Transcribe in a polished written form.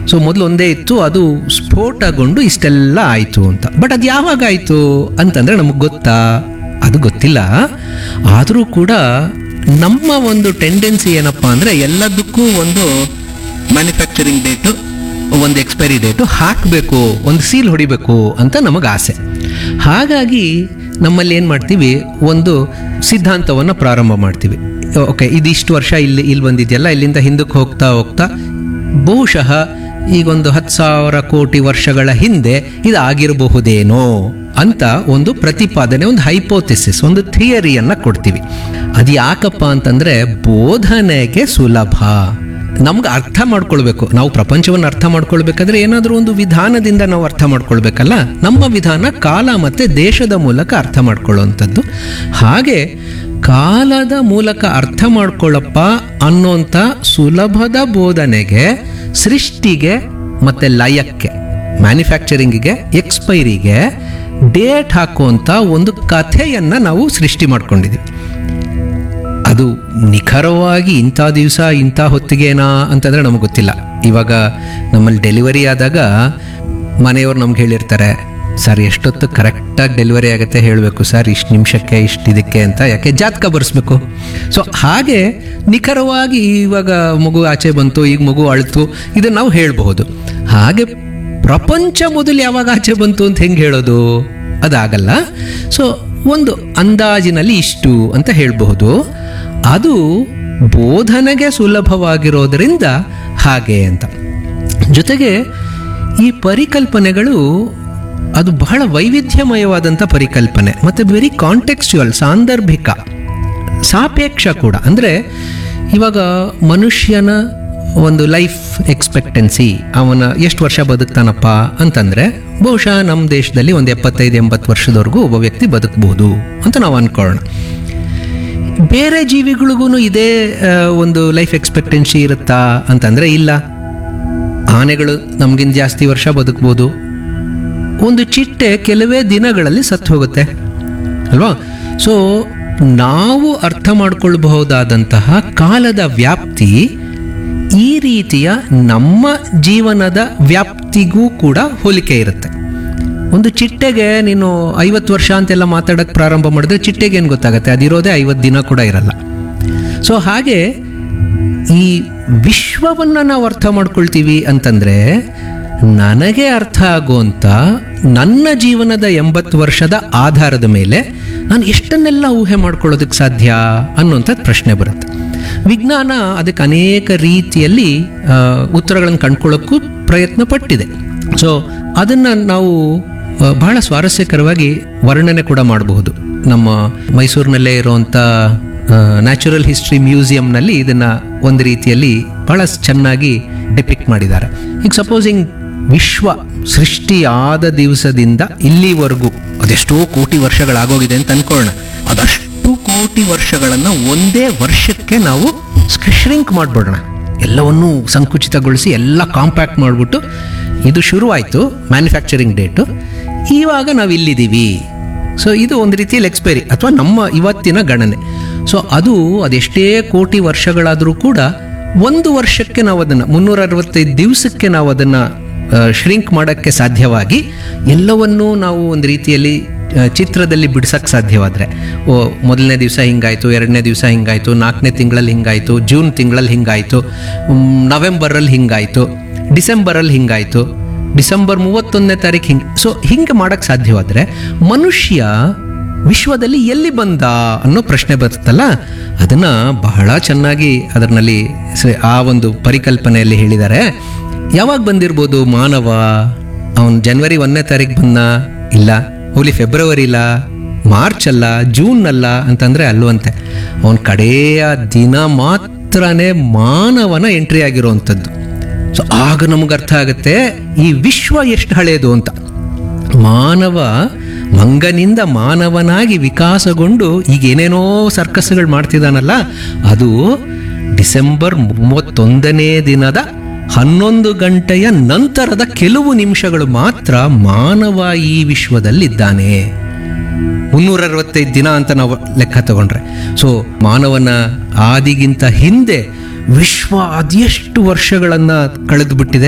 So ಮೊದಲು ಒಂದೇ ಇತ್ತು, ಅದು ಸ್ಫೋಟಗೊಂಡು ಇಷ್ಟೆಲ್ಲ ಆಯಿತು ಅಂತ. ಬಟ್ ಅದು ಯಾವಾಗ ಆಯಿತು ಅಂತಂದರೆ ನಮಗೆ ಗೊತ್ತಾ? ಅದು ಗೊತ್ತಿಲ್ಲ. ಆದರೂ ಕೂಡ ನಮ್ಮ ಒಂದು ಟೆಂಡೆನ್ಸಿ ಏನಪ್ಪ ಅಂದರೆ ಎಲ್ಲದಕ್ಕೂ ಒಂದು ಮ್ಯಾನುಫ್ಯಾಕ್ಚರಿಂಗ್ ಡೇಟು, ಒಂದು ಎಕ್ಸ್ಪೈರಿ ಡೇಟು ಹಾಕಬೇಕು, ಒಂದು ಸೀಲ್ ಹೊಡಿಬೇಕು ಅಂತ ನಮಗೆ ಆಸೆ. ಹಾಗಾಗಿ ನಮ್ಮಲ್ಲಿ ಏನು ಮಾಡ್ತೀವಿ, ಒಂದು ಸಿದ್ಧಾಂತವನ್ನು ಪ್ರಾರಂಭ ಮಾಡ್ತೀವಿ. ಓಕೆ, ಇದಿಷ್ಟು ವರ್ಷ ಇಲ್ಲಿ ಬಂದಿದೆಯಲ್ಲ, ಇಲ್ಲಿಂದ ಹಿಂದಕ್ಕೆ ಹೋಗ್ತಾ ಹೋಗ್ತಾ ಬಹುಶಃ ಈಗೊಂದು 10,000 ಕೋಟಿ ವರ್ಷಗಳ ಹಿಂದೆ ಇದಾಗಿರಬಹುದೇನೋ ಅಂತ ಒಂದು ಪ್ರತಿಪಾದನೆ, ಒಂದು ಹೈಪೋಥೆಸಿಸ್, ಒಂದು ಥಿಯರಿಯನ್ನು ಕೊಡ್ತೀವಿ. ಅದು ಯಾಕಪ್ಪ ಅಂತಂದರೆ ಬೋಧನೆಗೆ ಸುಲಭ. ನಮ್ಗೆ ಅರ್ಥ ಮಾಡ್ಕೊಳ್ಬೇಕು, ನಾವು ಪ್ರಪಂಚವನ್ನು ಅರ್ಥ ಮಾಡ್ಕೊಳ್ಬೇಕಾದ್ರೆ ಏನಾದರೂ ಒಂದು ವಿಧಾನದಿಂದ ನಾವು ಅರ್ಥ ಮಾಡ್ಕೊಳ್ಬೇಕಲ್ಲ. ನಮ್ಮ ವಿಧಾನ ಕಾಲ ಮತ್ತು ದೇಶದ ಮೂಲಕ ಅರ್ಥ ಮಾಡ್ಕೊಳ್ಳುವಂಥದ್ದು. ಹಾಗೆ ಕಾಲದ ಮೂಲಕ ಅರ್ಥ ಮಾಡ್ಕೊಳ್ಳಪ್ಪ ಅನ್ನೋಂಥ ಸುಲಭದ ಬೋಧನೆಗೆ, ಸೃಷ್ಟಿಗೆ ಮತ್ತು ಲಯಕ್ಕೆ, ಮ್ಯಾನುಫ್ಯಾಕ್ಚರಿಂಗಿಗೆ, ಎಕ್ಸ್ಪೈರಿಗೆ ಡೇಟ್ ಹಾಕುವಂಥ ಒಂದು ಕಥೆಯನ್ನು ನಾವು ಸೃಷ್ಟಿ ಮಾಡ್ಕೊಂಡಿದ್ದೀವಿ. ಅದು ನಿಖರವಾಗಿ ಇಂಥ ದಿವಸ ಇಂಥ ಹೊತ್ತಿಗೆನಾ ಅಂತಂದರೆ ನಮಗೆ ಗೊತ್ತಿಲ್ಲ. ಇವಾಗ ನಮ್ಮಲ್ಲಿ ಡೆಲಿವರಿ ಆದಾಗ ಮನೆಯವ್ರು ನಮ್ಗೆ ಹೇಳಿರ್ತಾರೆ, ಸರ್ ಎಷ್ಟೊತ್ತು ಕರೆಕ್ಟಾಗಿ ಡೆಲಿವರಿ ಆಗುತ್ತೆ ಹೇಳಬೇಕು ಸರ್, ಇಷ್ಟು ನಿಮಿಷಕ್ಕೆ ಇಷ್ಟು ಇದಕ್ಕೆ ಅಂತ. ಯಾಕೆ? ಜಾತಕ ಬರೆಸ್ಬೇಕು. ಸೊ ಹಾಗೆ ನಿಖರವಾಗಿ ಇವಾಗ ಮಗು ಆಚೆ ಬಂತು, ಈಗ ಮಗು ಅಳ್ತು, ಇದನ್ನು ನಾವು ಹೇಳಬಹುದು. ಹಾಗೆ ಪ್ರಪಂಚ ಮೊದಲು ಯಾವಾಗ ಆಚೆ ಬಂತು ಅಂತ ಹೆಂಗೆ ಹೇಳೋದು? ಅದಾಗಲ್ಲ. ಸೊ ಒಂದು ಅಂದಾಜಿನಲ್ಲಿ ಇಷ್ಟು ಅಂತ ಹೇಳಬಹುದು. ಅದು ಬೋಧನೆಗೆ ಸುಲಭವಾಗಿರೋದರಿಂದ ಹಾಗೆ ಅಂತ. ಜೊತೆಗೆ ಈ ಪರಿಕಲ್ಪನೆಗಳು ಅದು ಬಹಳ ವೈವಿಧ್ಯಮಯವಾದಂಥ ಪರಿಕಲ್ಪನೆ ಮತ್ತು ವೆರಿ ಕಾಂಟೆಕ್ಸ್ಚುವಲ್, ಸಾಂದರ್ಭಿಕ, ಸಾಪೇಕ್ಷ ಕೂಡ. ಅಂದರೆ ಇವಾಗ ಮನುಷ್ಯನ ಒಂದು ಲೈಫ್ ಎಕ್ಸ್ಪೆಕ್ಟೆನ್ಸಿ, ಅವನ ಎಷ್ಟು ವರ್ಷ ಬದುಕ್ತಾನಪ್ಪ ಅಂತಂದರೆ ಬಹುಶಃ ನಮ್ಮ ದೇಶದಲ್ಲಿ ಒಂದು 75-80 ವರ್ಷದವರೆಗೂ ಒಬ್ಬ ವ್ಯಕ್ತಿ ಬದುಕಬಹುದು ಅಂತ ನಾವು ಅಂದ್ಕೊಳ್ಳೋಣ. ಬೇರೆ ಜೀವಿಗಳಿಗೂ ಇದೇ ಒಂದು ಲೈಫ್ ಎಕ್ಸ್ಪೆಕ್ಟೆನ್ಸಿ ಇರುತ್ತಾ ಅಂತಂದರೆ ಇಲ್ಲ. ಆನೆಗಳು ನಮಗಿಂತ ಜಾಸ್ತಿ ವರ್ಷ ಬದುಕ್ಬೋದು. ಒಂದು ಚಿಟ್ಟೆ ಕೆಲವೇ ದಿನಗಳಲ್ಲಿ ಸತ್ತು ಹೋಗುತ್ತೆ ಅಲ್ವಾ? ಸೊ ನಾವು ಅರ್ಥ ಮಾಡ್ಕೊಳ್ಬಹುದಾದಂತಹ ಕಾಲದ ವ್ಯಾಪ್ತಿ ಈ ರೀತಿಯ ನಮ್ಮ ಜೀವನದ ವ್ಯಾಪ್ತಿಗೂ ಕೂಡ ಹೋಲಿಕೆ ಇರುತ್ತೆ. ಒಂದು ಚಿಟ್ಟೆಗೆ ನೀನು 50 ವರ್ಷ ಅಂತೆಲ್ಲ ಮಾತಾಡೋಕ್ಕೆ ಪ್ರಾರಂಭ ಮಾಡಿದ್ರೆ ಚಿಟ್ಟೆಗೆ ಏನು ಗೊತ್ತಾಗುತ್ತೆ? ಅದಿರೋದೇ 50 ದಿನ ಕೂಡ ಇರಲ್ಲ. ಸೊ ಹಾಗೆ ಈ ವಿಶ್ವವನ್ನು ನಾವು ಅರ್ಥ ಮಾಡ್ಕೊಳ್ತೀವಿ ಅಂತಂದರೆ ನನಗೆ ಅರ್ಥ ಆಗುವಂಥ ನನ್ನ ಜೀವನದ 80 ವರ್ಷದ ಆಧಾರದ ಮೇಲೆ ನಾನು ಎಷ್ಟನ್ನೆಲ್ಲ ಊಹೆ ಮಾಡ್ಕೊಳ್ಳೋದಕ್ಕೆ ಸಾಧ್ಯ ಅನ್ನೋಂಥದ್ದು ಪ್ರಶ್ನೆ ಬರುತ್ತೆ. ವಿಜ್ಞಾನ ಅದಕ್ಕೆ ಅನೇಕ ರೀತಿಯಲ್ಲಿ ಉತ್ತರಗಳನ್ನು ಕಂಡುಕೊಳ್ಳೋಕ್ಕೂ ಪ್ರಯತ್ನ ಪಟ್ಟಿದೆ. ಸೊ ಅದನ್ನು ನಾವು ಬಹಳ ಸ್ವಾರಸ್ಯಕರವಾಗಿ ವರ್ಣನೆ ಕೂಡ ಮಾಡಬಹುದು. ನಮ್ಮ ಮೈಸೂರಿನಲ್ಲೇ ಇರುವಂಥ ನ್ಯಾಚುರಲ್ ಹಿಸ್ಟ್ರಿ ಮ್ಯೂಸಿಯಂನಲ್ಲಿ ಇದನ್ನು ಒಂದು ರೀತಿಯಲ್ಲಿ ಬಹಳ ಚೆನ್ನಾಗಿ ಡಿಪಿಕ್ಟ್ ಮಾಡಿದ್ದಾರೆ. ಈಗ ಸಪೋಸಿಂಗ್ ವಿಶ್ವ ಸೃಷ್ಟಿಯಾದ ದಿವಸದಿಂದ ಇಲ್ಲಿವರೆಗೂ ಅದೆಷ್ಟೋ ಕೋಟಿ ವರ್ಷಗಳಾಗೋಗಿದೆ ಅಂತ ಅನ್ಕೊಳ್ಳೋಣ. ಅದಷ್ಟು ಕೋಟಿ ವರ್ಷಗಳನ್ನು ಒಂದೇ ವರ್ಷಕ್ಕೆ ನಾವು ಶ್ರಿಂಕ್ ಮಾಡಿಬಿಡೋಣ, ಎಲ್ಲವನ್ನೂ ಸಂಕುಚಿತಗೊಳಿಸಿ ಎಲ್ಲ ಕಾಂಪ್ಯಾಕ್ಟ್ ಮಾಡಿಬಿಟ್ಟು ಇದು ಶುರುವಾಯಿತು ಮ್ಯಾನುಫ್ಯಾಕ್ಚರಿಂಗ್ ಡೇಟು, ಇವಾಗ ನಾವು ಇಲ್ಲಿದ್ದೀವಿ. ಸೊ ಇದು ಒಂದು ರೀತಿಯಲ್ಲಿ ಎಕ್ಸ್ಪೈರಿ ಅಥವಾ ನಮ್ಮ ಇವತ್ತಿನ ಗಣನೆ. ಸೊ ಅದೆಷ್ಟೇ ಕೋಟಿ ವರ್ಷಗಳಾದರೂ ಕೂಡ ಒಂದು ವರ್ಷಕ್ಕೆ ನಾವು ಅದನ್ನು 365 ದಿವಸಕ್ಕೆ ನಾವು ಅದನ್ನು ಶ್ರಿಂಕ್ ಮಾಡೋಕ್ಕೆ ಸಾಧ್ಯವಾಗಿ ಎಲ್ಲವನ್ನೂ ನಾವು ಒಂದು ರೀತಿಯಲ್ಲಿ ಚಿತ್ರದಲ್ಲಿ ಬಿಡಿಸೋಕ್ಕೆ ಸಾಧ್ಯವಾದರೆ, ಮೊದಲನೇ ದಿವಸ ಹಿಂಗಾಯಿತು, ಎರಡನೇ ದಿವಸ ಹಿಂಗಾಯಿತು, 4ನೇ ತಿಂಗಳಲ್ಲಿ ಹಿಂಗಾಯಿತು, ಜೂನ್ ತಿಂಗಳಲ್ಲಿ ಹಿಂಗಾಯಿತು, ನವೆಂಬರಲ್ಲಿ ಹಿಂಗಾಯಿತು, ಡಿಸೆಂಬರಲ್ಲಿ ಹಿಂಗಾಯಿತು, ಡಿಸೆಂಬರ್ 31ನೇ ತಾರೀಕು ಹಿಂಗೆ. ಸೊ ಹಿಂಗೆ ಮಾಡೋಕ್ಕೆ ಸಾಧ್ಯವಾದರೆ ಮನುಷ್ಯ ವಿಶ್ವದಲ್ಲಿ ಎಲ್ಲಿ ಬಂದ ಅನ್ನೋ ಪ್ರಶ್ನೆ ಬರುತ್ತಲ್ಲ, ಅದನ್ನು ಬಹಳ ಚೆನ್ನಾಗಿ ಅದರಲ್ಲಿ ಆ ಒಂದು ಪರಿಕಲ್ಪನೆಯಲ್ಲಿ ಹೇಳಿದ್ದಾರೆ. ಯಾವಾಗ ಬಂದಿರ್ಬೋದು ಮಾನವ? ಅವನು ಜನವರಿ 1ನೇ ತಾರೀಕು ಬಂದ? ಇಲ್ಲ. ಹೋಲಿ ಫೆಬ್ರವರಿ ಇಲ್ಲ, ಮಾರ್ಚ್ ಅಲ್ಲ, ಜೂನ್ ಅಲ್ಲ ಅಂತಂದರೆ ಅಲ್ಲವಂತೆ. ಅವನ ಕಡೆಯ ದಿನ ಮಾತ್ರನೇ ಮಾನವನ ಎಂಟ್ರಿ ಆಗಿರುವಂಥದ್ದು. ಸೊ ಆಗ ನಮ್ಗೆ ಅರ್ಥ ಆಗುತ್ತೆ ಈ ವಿಶ್ವ ಎಷ್ಟು ಹಳೆಯದು ಅಂತ. ಮಾನವ ಮಂಗನಿಂದ ಮಾನವನಾಗಿ ವಿಕಾಸಗೊಂಡು ಈಗ ಏನೇನೋ ಸರ್ಕಸ್ಗಳು ಮಾಡ್ತಿದ್ದಾನಲ್ಲ, ಅದು ಡಿಸೆಂಬರ್ 31ನೇ ದಿನದ 11 ಗಂಟೆಯ ನಂತರದ ಕೆಲವು ನಿಮಿಷಗಳು ಮಾತ್ರ ಮಾನವ ಈ ವಿಶ್ವದಲ್ಲಿದ್ದಾನೆ. 365 ದಿನ ಅಂತ ನಾವು ಲೆಕ್ಕ ತಗೊಂಡ್ರೆ, ಸೊ ಮಾನವನ ಆದಿಗಿಂತ ಹಿಂದೆ ವಿಶ್ವ ಅದೆಷ್ಟು ವರ್ಷಗಳನ್ನು ಕಳೆದು ಬಿಟ್ಟಿದೆ.